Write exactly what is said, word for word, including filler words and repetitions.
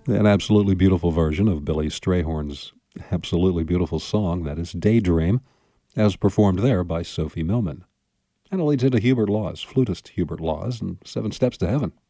An absolutely beautiful version of Billy Strayhorn's absolutely beautiful song, that is Daydream, as performed there by Sophie Millman. And it leads into Hubert Laws, flutist Hubert Laws, and Seven Steps to Heaven.